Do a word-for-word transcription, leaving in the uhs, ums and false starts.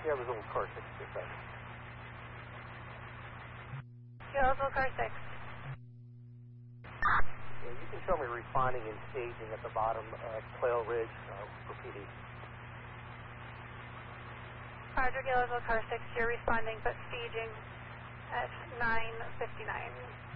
Yeah, it was a little car six. Just that. Kilo car six. Yeah, you can show me responding and staging at the bottom of Quail Ridge uh, for P D. Roger, Kilo car six, you're responding but staging at nine fifty-nine.